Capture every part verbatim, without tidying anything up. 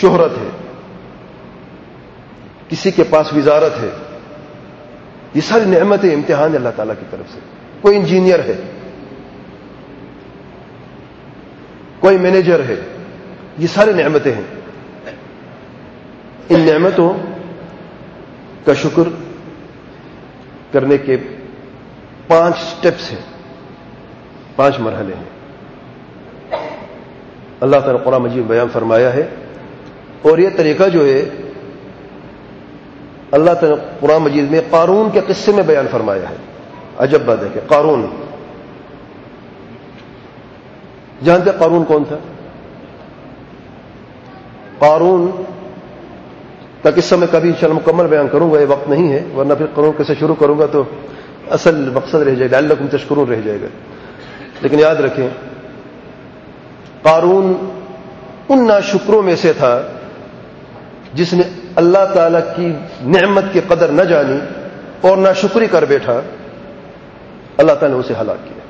شہرت ہے، کسی کے پاس وزارت ہے، یہ ساری نعمتیں امتحان ہے اللہ تعالیٰ کی طرف سے. کوئی انجینئر ہے، کوئی مینیجر ہے، یہ ساری نعمتیں ہیں. ان نعمتوں کا شکر کرنے کے پانچ سٹیپس ہیں، پانچ مرحلے ہیں. اللہ تعالیٰ قرآن مجید بیان فرمایا ہے، اور یہ طریقہ جو ہے اللہ تعالیٰ قرآن مجید میں قارون کے قصے میں بیان فرمایا ہے. عجب بات ہے کہ قارون، جانتے قارون کون تھا؟ قارون کا قصہ میں کبھی انشاءاللہ مکمل بیان کروں گا، یہ وقت نہیں ہے، ورنہ پھر قارون کیسے شروع کروں گا تو اصل مقصد رہ جائے گا، لعلکم تشکرون رہ جائے گا. لیکن یاد رکھیں قارون ان ناشکروں میں سے تھا جس نے اللہ تعالی کی نعمت کی قدر نہ جانی اور ناشکری کر بیٹھا. اللہ تعالی نے اسے ہلاک کیا.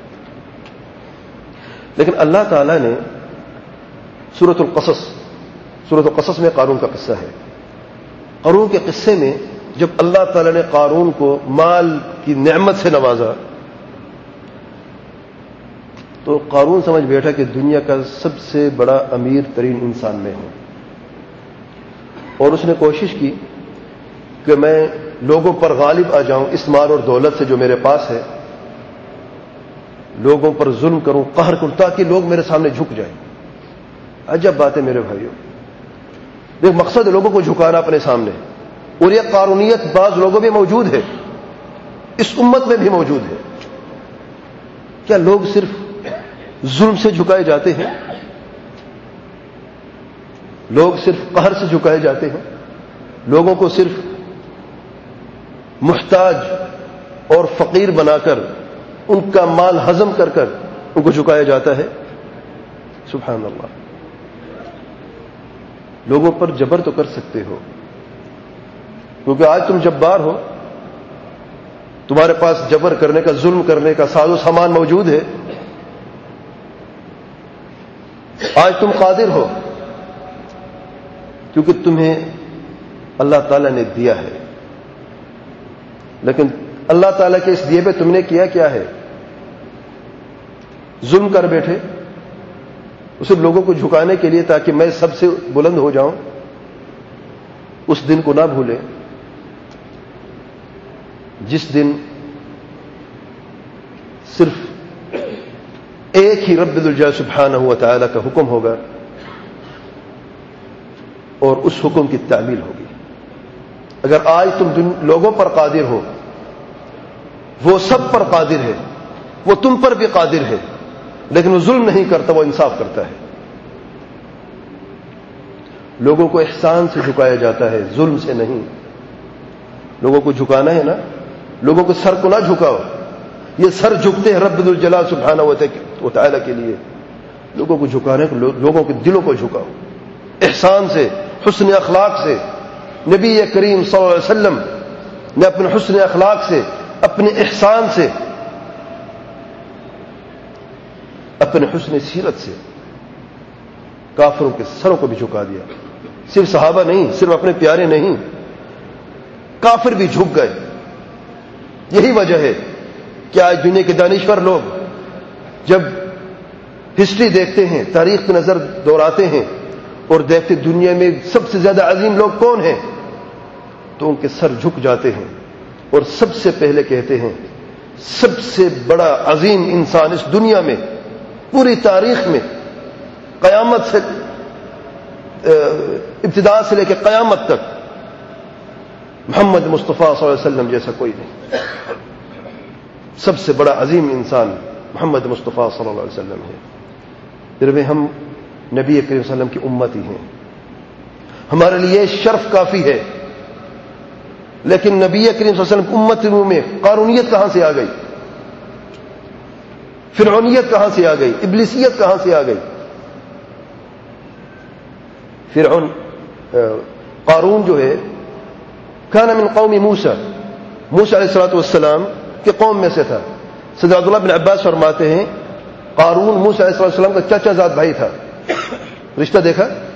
لیکن اللہ تعالی نے سورۃ القصص سورۃ القصص میں قارون کا قصہ ہے. قارون کے قصے میں جب اللہ تعالی نے قارون کو مال کی نعمت سے نوازا تو قارون سمجھ بیٹھا کہ دنیا کا سب سے بڑا امیر ترین انسان میں ہوں، اور اس نے کوشش کی کہ میں لوگوں پر غالب آ جاؤں اس مال اور دولت سے جو میرے پاس ہے، لوگوں پر ظلم کروں، قہر کروں، تاکہ لوگ میرے سامنے جھک جائیں. عجب بات ہے میرے بھائیوں، ایک مقصد ہے لوگوں کو جھکانا اپنے سامنے، اور یہ قارونیت بعض لوگوں میں موجود ہے، اس امت میں بھی موجود ہے. کیا لوگ صرف ظلم سے جھکائے جاتے ہیں؟ لوگ صرف قہر سے جھکائے جاتے ہیں؟ لوگوں کو صرف محتاج اور فقیر بنا کر ان کا مال ہضم کر کر ان کو جھکایا جاتا ہے؟ سبحان اللہ. لوگوں پر جبر تو کر سکتے ہو، کیونکہ آج تم جبار ہو، تمہارے پاس جبر کرنے کا، ظلم کرنے کا ساز و سامان موجود ہے. آج تم قادر ہو کیونکہ تمہیں اللہ تعالیٰ نے دیا ہے. لیکن اللہ تعالیٰ کے اس دیے پہ تم نے کیا کیا ہے؟ ظلم کر بیٹھے اسے لوگوں کو جھکانے کے لیے تاکہ میں سب سے بلند ہو جاؤں. اس دن کو نہ بھولیں جس دن صرف ایک ہی رب الجلال سبحانہ و تعالی کا حکم ہوگا اور اس حکم کی تعمیل ہوگی. اگر آج تم لوگوں پر قادر ہو، وہ سب پر قادر ہے، وہ تم پر بھی قادر ہے، لیکن وہ ظلم نہیں کرتا، وہ انصاف کرتا ہے. لوگوں کو احسان سے جھکایا جاتا ہے، ظلم سے نہیں. لوگوں کو جھکانا ہے نا، لوگوں کو سر کو نہ جھکاؤ. یہ سر جھکتے ہیں رب الجلال سبحانہ و تعالی کے لیے. لوگوں کو جھکانے کو، لوگوں کے دلوں کو جھکاؤ احسان سے، حسن اخلاق سے. نبی کریم صلی اللہ علیہ وسلم نے اپنے حسن اخلاق سے، اپنے احسان سے، اپنے حسن سیرت سے کافروں کے سروں کو بھی جھکا دیا. صرف صحابہ نہیں، صرف اپنے پیارے نہیں، کافر بھی جھک گئے. یہی وجہ ہے کہ آج دنیا کے دانشور لوگ جب ہسٹری دیکھتے ہیں، تاریخ کی نظر دوڑاتے ہیں اور دیکھتے دنیا میں سب سے زیادہ عظیم لوگ کون ہیں، تو ان کے سر جھک جاتے ہیں اور سب سے پہلے کہتے ہیں سب سے بڑا عظیم انسان اس دنیا میں، پوری تاریخ میں، قیامت سے ابتدا سے لے کے قیامت تک محمد مصطفیٰ صلی اللہ علیہ وسلم جیسا کوئی نہیں. سب سے بڑا عظیم انسان محمد مصطفیٰ صلی اللہ علیہ وسلم ہے. پھر بھی ہم نبی کریم صلی اللہ علیہ وسلم کی امت ہی ہیں، ہمارے لیے شرف کافی ہے. لیکن نبی کریم صلی اللہ علیہ وسلم کی امت میں قارونیت کہاں سے آ گئی؟ فرعونیت کہاں سے آ گئی؟ ابلیسیت کہاں سے آ گئی؟ فرعون قارون جو ہے کان من قوم موسیٰ، موسیٰ علیہ الصلوۃ والسلام کے قوم میں سے تھا. سیدنا عبداللہ بن عباس فرماتے ہیں قارون موسیٰ علیہ السلام کا چچا زاد بھائی تھا. رشتہ دیکھا؟